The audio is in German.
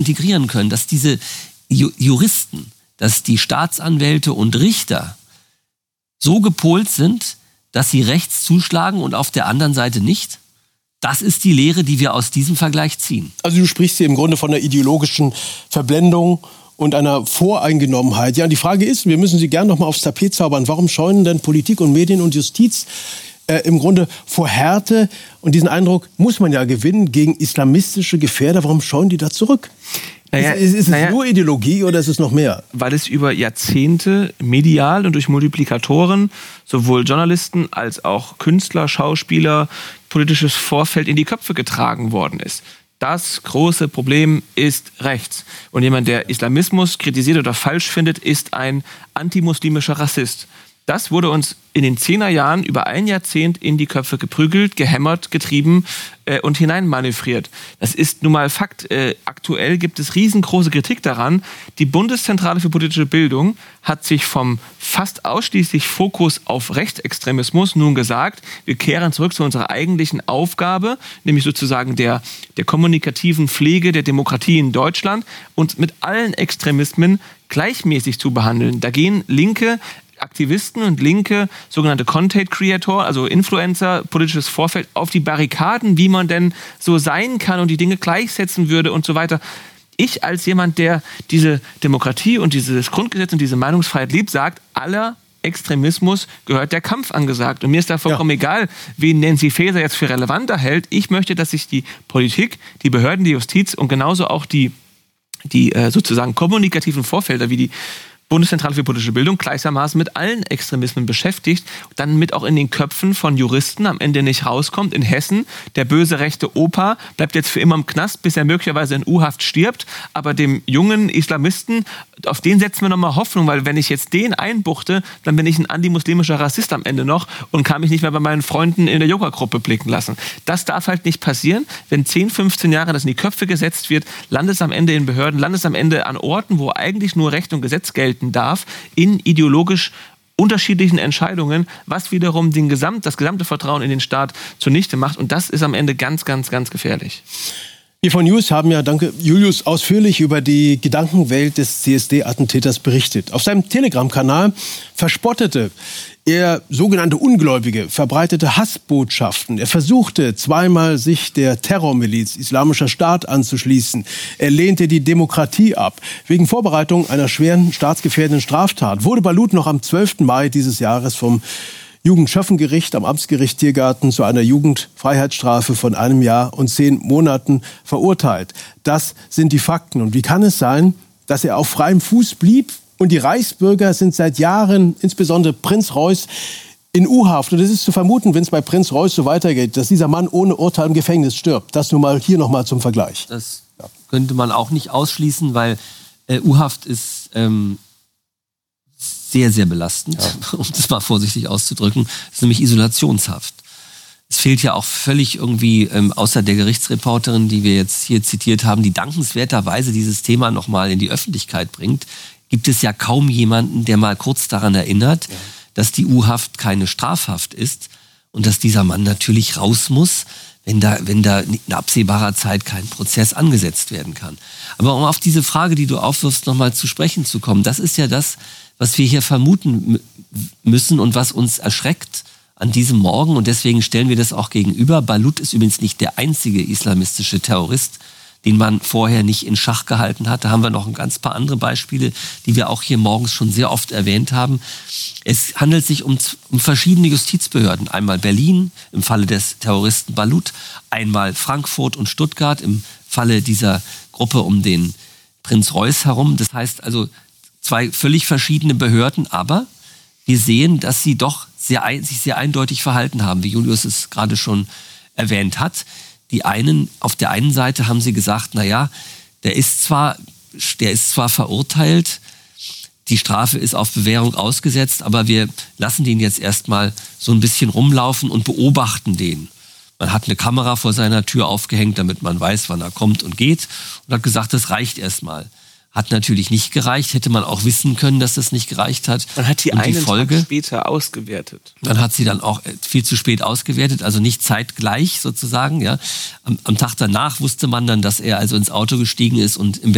integrieren können, dass diese Juristen, dass die Staatsanwälte und Richter so gepolt sind, dass sie rechts zuschlagen und auf der anderen Seite nicht? Das ist die Lehre, die wir aus diesem Vergleich ziehen. Also du sprichst hier im Grunde von der ideologischen Verblendung und einer Voreingenommenheit. Ja, und die Frage ist, wir müssen sie gerne noch mal aufs Tapet zaubern, warum scheuen denn Politik und Medien und Justiz im Grunde vor Härte? Und diesen Eindruck muss man ja gewinnen gegen islamistische Gefährder. Warum scheuen die da zurück? Ist es nur Ideologie oder ist es noch mehr? Weil es über Jahrzehnte medial und durch Multiplikatoren sowohl Journalisten als auch Künstler, Schauspieler, politisches Vorfeld in die Köpfe getragen worden ist. Das große Problem ist rechts. Und jemand, der Islamismus kritisiert oder falsch findet, ist ein antimuslimischer Rassist. Das wurde uns in den 10er Jahren über ein Jahrzehnt in die Köpfe geprügelt, gehämmert, getrieben und hineinmanövriert. Das ist nun mal Fakt. Aktuell gibt es riesengroße Kritik daran. Die Bundeszentrale für politische Bildung hat sich vom fast ausschließlich Fokus auf Rechtsextremismus nun gesagt, wir kehren zurück zu unserer eigentlichen Aufgabe, nämlich sozusagen der kommunikativen Pflege der Demokratie in Deutschland und mit allen Extremismen gleichmäßig zu behandeln. Da gehen linke Aktivisten und linke sogenannte Content Creator, also Influencer, politisches Vorfeld, auf die Barrikaden, wie man denn so sein kann und die Dinge gleichsetzen würde und so weiter. Ich als jemand, der diese Demokratie und dieses Grundgesetz und diese Meinungsfreiheit liebt, sagt, aller Extremismus gehört der Kampf angesagt. Und mir ist da vollkommen egal, wen Nancy Faeser jetzt für relevanter hält. Ich möchte, dass sich die Politik, die Behörden, die Justiz und genauso auch die sozusagen kommunikativen Vorfelder wie die Bundeszentrale für politische Bildung gleichermaßen mit allen Extremismen beschäftigt, dann mit auch in den Köpfen von Juristen am Ende nicht rauskommt. In Hessen, der böse rechte Opa bleibt jetzt für immer im Knast, bis er möglicherweise in U-Haft stirbt. Aber dem jungen Islamisten, auf den setzen wir nochmal Hoffnung, weil wenn ich jetzt den einbuchte, dann bin ich ein antimuslimischer Rassist am Ende noch und kann mich nicht mehr bei meinen Freunden in der Yoga-Gruppe blicken lassen. Das darf halt nicht passieren. Wenn 10, 15 Jahre das in die Köpfe gesetzt wird, landet es am Ende in Behörden, landet es am Ende an Orten, wo eigentlich nur Recht und Gesetz gelten darf, in ideologisch unterschiedlichen Entscheidungen, was wiederum das gesamte Vertrauen in den Staat zunichte macht. Und das ist am Ende ganz, ganz, ganz gefährlich. Wir von News haben ja, danke Julius, ausführlich über die Gedankenwelt des CSD-Attentäters berichtet. Auf seinem Telegram-Kanal verspottete er sogenannte Ungläubige, verbreitete Hassbotschaften. Er versuchte zweimal, sich der Terrormiliz Islamischer Staat anzuschließen. Er lehnte die Demokratie ab. Wegen Vorbereitung einer schweren staatsgefährdenden Straftat wurde Balut noch am 12. Mai dieses Jahres vom Jugendschöffengericht am Amtsgericht Tiergarten zu einer Jugendfreiheitsstrafe von 1 Jahr und 10 Monaten verurteilt. Das sind die Fakten. Und wie kann es sein, dass er auf freiem Fuß blieb? Und die Reichsbürger sind seit Jahren, insbesondere Prinz Reuß, in U-Haft. Und es ist zu vermuten, wenn es bei Prinz Reuß so weitergeht, dass dieser Mann ohne Urteil im Gefängnis stirbt. Das nun mal hier noch mal zum Vergleich. Das könnte man auch nicht ausschließen, weil U-Haft ist sehr, sehr belastend, um das mal vorsichtig auszudrücken. Das ist nämlich Isolationshaft. Es fehlt ja auch völlig irgendwie, außer der Gerichtsreporterin, die wir jetzt hier zitiert haben, die dankenswerterweise dieses Thema noch mal in die Öffentlichkeit bringt, gibt es ja kaum jemanden, der mal kurz daran erinnert, dass die U-Haft keine Strafhaft ist und dass dieser Mann natürlich raus muss, wenn da in absehbarer Zeit kein Prozess angesetzt werden kann. Aber um auf diese Frage, die du aufwirfst, noch mal zu sprechen zu kommen, das ist ja das, was wir hier vermuten müssen und was uns erschreckt an diesem Morgen. Und deswegen stellen wir das auch gegenüber. Balut ist übrigens nicht der einzige islamistische Terrorist, den man vorher nicht in Schach gehalten hat. Da haben wir noch ein ganz paar andere Beispiele, die wir auch hier morgens schon sehr oft erwähnt haben. Es handelt sich um verschiedene Justizbehörden. Einmal Berlin im Falle des Terroristen Balut, einmal Frankfurt und Stuttgart im Falle dieser Gruppe um den Prinz Reuß herum. Das heißt also 2 völlig verschiedene Behörden, aber wir sehen, dass sie doch sich sehr eindeutig verhalten haben, wie Julius es gerade schon erwähnt hat. Auf der einen Seite haben sie gesagt, naja, der ist zwar verurteilt, die Strafe ist auf Bewährung ausgesetzt, aber wir lassen den jetzt erstmal so ein bisschen rumlaufen und beobachten den. Man hat eine Kamera vor seiner Tür aufgehängt, damit man weiß, wann er kommt und geht, und hat gesagt, das reicht erstmal. Hat natürlich nicht gereicht, hätte man auch wissen können, dass das nicht gereicht hat. Man hat die einen Tag später ausgewertet. Man hat sie dann auch viel zu spät ausgewertet, also nicht zeitgleich sozusagen. Ja. Am Tag danach wusste man dann, dass er also ins Auto gestiegen ist und im